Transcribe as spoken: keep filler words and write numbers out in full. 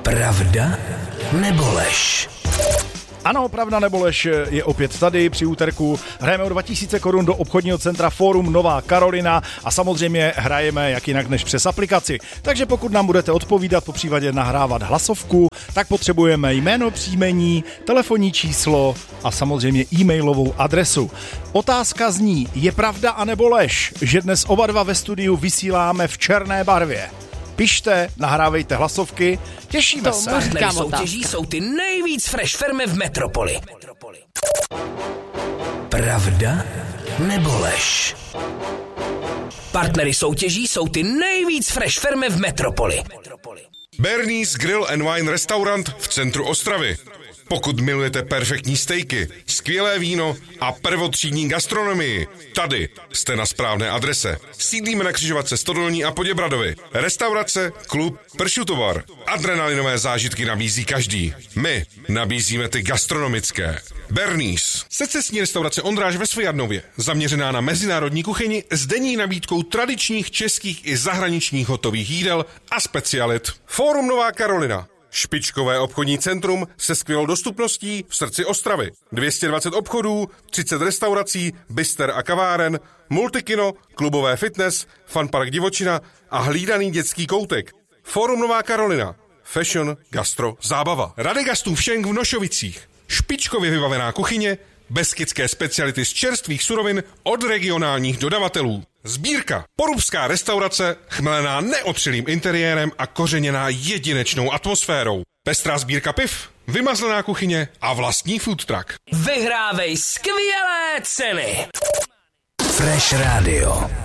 Pravda nebo lež? Ano, Pravda nebo lež je opět tady při úterku. Hrajeme o dva tisíce korun do obchodního centra Fórum Nová Karolina a samozřejmě hrajeme jak jinak než přes aplikaci. Takže pokud nám budete odpovídat, popřípadě nahrávat hlasovku, tak potřebujeme jméno, příjmení, telefonní číslo a samozřejmě e-mailovou adresu. Otázka zní, je pravda anebo lež, že dnes oba dva ve studiu vysíláme v černé barvě? Pište, nahrávejte hlasovky, těšíme se. Partnery soutěží jsou ty nejvíc fresh firmy v metropoli. Pravda nebo lež? Partnery soutěží jsou ty nejvíc fresh firmy v metropoli. Bernie's Grill and Wine restaurant v centru Ostravy. Pokud milujete perfektní stejky, skvělé víno a prvotřídní gastronomii, tady jste na správné adrese. Sídlíme na křižovatce Stodolní a Poděbradovi. Restaurace, klub, pršutovar. Adrenalinové zážitky nabízí každý. My nabízíme ty gastronomické. Bernie's. Secesní restaurace Ondráž ve Svojadnově, zaměřená na mezinárodní kuchyni s denní nabídkou tradičních českých i zahraničních hotových jídel a specialit. Fórum Nová Karolina. Špičkové obchodní centrum se skvělou dostupností v srdci Ostravy. dvě stě dvacet obchodů, třicet restaurací, bister a kaváren, multikino, klubové fitness, funpark divočina a hlídaný dětský koutek. Fórum Nová Karolina. Fashion, gastro, zábava. Rady gastů všenk v Nošovicích. Špičkově vybavená kuchyně, beskydské speciality z čerstvých surovin od regionálních dodavatelů. Sbírka. Porubská restaurace, chmelená neotřelým interiérem a kořeněná jedinečnou atmosférou. Pestrá sbírka piv, vymazlená kuchyně a vlastní food truck. Vyhrávej skvělé ceny! Fresh Radio.